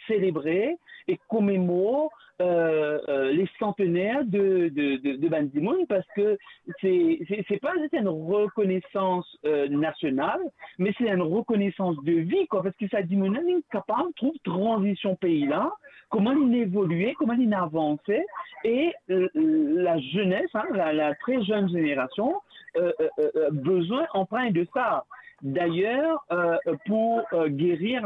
célébrer et commémorer les centenaires de Ban Ki-moon parce que c'est pas juste une reconnaissance nationale, mais c'est une reconnaissance de vie, quoi, parce que ça dit mon est capable de trouver transition pays là, comment il évoluait, comment il avançait, et la jeunesse, hein, la très jeune génération, besoin emprunt de ça. D'ailleurs, pour guérir